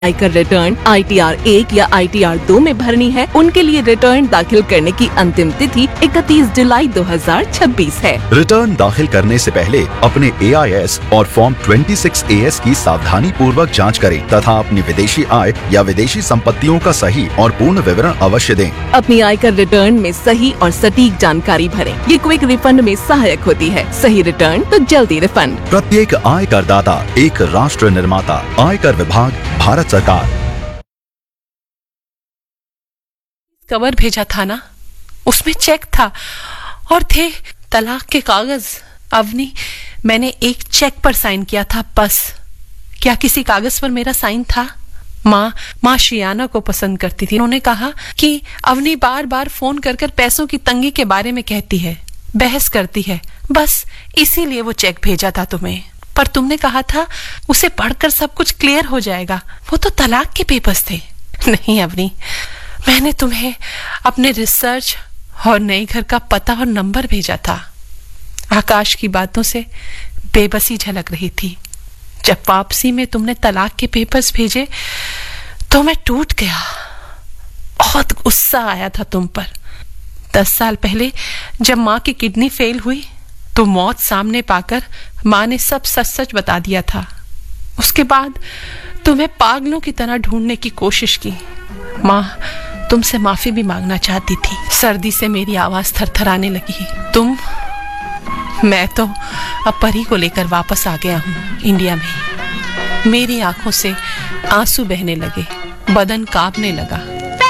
आयकर return ITR 1 या ITR 2 में भरनी है, उनके लिए रिटर्न दाखिल करने की अंतिम तिथि 31 जुलाई 2026 है। रिटर्न दाखिल करने से पहले अपने AIS और फॉर्म 26AS की सावधानी पूर्वक जाँच करें तथा अपनी विदेशी आय या विदेशी संपत्तियों का सही और पूर्ण विवरण अवश्य दें। अपनी आयकर रिटर्न में सही और सटीक जानकारी भरें। ये क्विक रिफंड में सहायक होती है। सही रिटर्न तो जल्दी रिफंड। प्रत्येक आयकर दाता एक राष्ट्र निर्माता। आयकर विभाग, भारत सरकार। कवर भेजा था ना, उसमें चेक था और थे तलाक के कागज। अवनी, मैंने एक चेक पर साइन किया था बस। क्या किसी कागज पर मेरा साइन था? माँ श्रियाना को पसंद करती थी। उन्होंने कहा कि अवनी बार बार फोन कर कर पैसों की तंगी के बारे में कहती है, बहस करती है, बस इसीलिए वो चेक भेजा था तुम्हें। पर तुमने कहा था उसे पढ़कर सब कुछ क्लियर हो जाएगा। वो तो तलाक के पेपर्स थे। नहीं अवनी, मैंने तुम्हें अपने रिसर्च और नए घर का पता और नंबर भेजा था। आकाश की बातों से बेबसी झलक रही थी। जब वापसी में तुमने तलाक के पेपर्स भेजे तो मैं टूट गया। बहुत गुस्सा आया था तुम पर। 10 साल पहले जब माँ की किडनी फेल हुई तो मौत सामने पाकर माँ ने सब सच सच बता दिया था। उसके बाद तुम्हें पागलों की तरह ढूंढने की कोशिश की। माँ तुमसे माफी भी मांगना चाहती थी। सर्दी से मेरी आवाज थरथराने लगी। मैं तो अब परी को लेकर वापस आ गया हूँ इंडिया में। मेरी आंखों से आंसू बहने लगे, बदन कांपने लगा।